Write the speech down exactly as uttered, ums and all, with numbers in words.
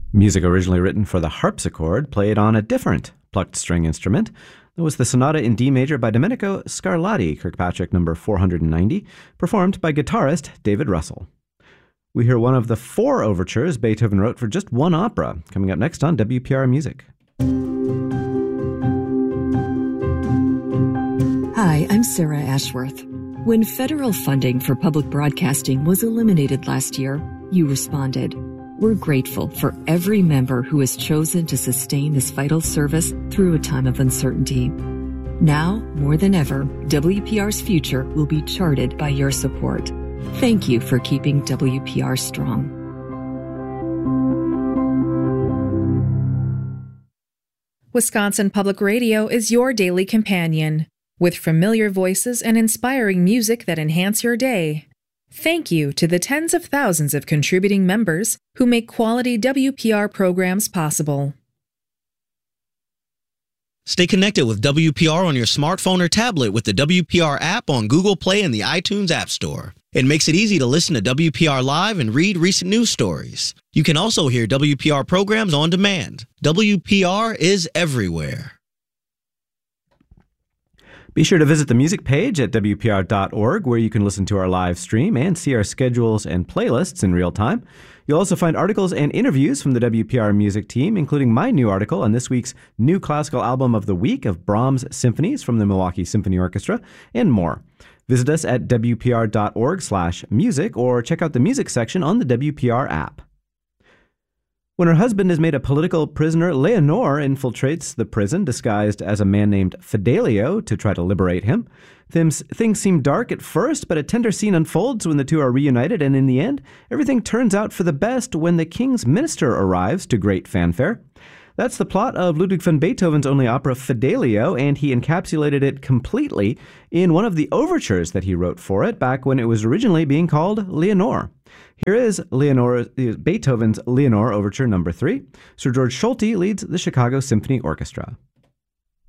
Music originally written for the harpsichord, played on a different plucked string instrument. That was the Sonata in D major by Domenico Scarlatti, Kirkpatrick number four hundred ninety, performed by guitarist David Russell. We hear one of the four overtures Beethoven wrote for just one opera, coming up next on W P R Music. Hi, I'm Sarah Ashworth. When federal funding for public broadcasting was eliminated last year, you responded. We're grateful for every member who has chosen to sustain this vital service through a time of uncertainty. Now, more than ever, W P R's future will be charted by your support. Thank you for keeping W P R strong. Wisconsin Public Radio is your daily companion, with familiar voices and inspiring music that enhance your day. Thank you to the tens of thousands of contributing members who make quality W P R programs possible. Stay connected with W P R on your smartphone or tablet with the W P R app on Google Play and the iTunes App Store. It makes it easy to listen to W P R live and read recent news stories. You can also hear W P R programs on demand. W P R is everywhere. Be sure to visit the music page at W P R dot org, where you can listen to our live stream and see our schedules and playlists in real time. You'll also find articles and interviews from the W P R music team, including my new article on this week's new classical album of the week of Brahms symphonies from the Milwaukee Symphony Orchestra, and more. Visit us at W P R dot org slash music or check out the music section on the W P R app. When her husband is made a political prisoner, Leonore infiltrates the prison disguised as a man named Fidelio to try to liberate him. Things, things seem dark at first, but a tender scene unfolds when the two are reunited, and in the end, everything turns out for the best when the king's minister arrives to great fanfare. That's the plot of Ludwig van Beethoven's only opera, Fidelio, and he encapsulated it completely in one of the overtures that he wrote for it back when it was originally being called Leonore. Here is Leonore, Beethoven's Leonore Overture number three. Sir George Solti leads the Chicago Symphony Orchestra.